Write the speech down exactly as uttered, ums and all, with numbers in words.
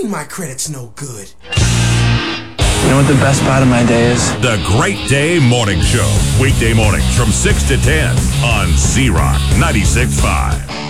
mean my credit's no good? You know what the best part of my day is? The Great Day Morning Show. Weekday mornings from six to ten on Z-Rock ninety-six point five.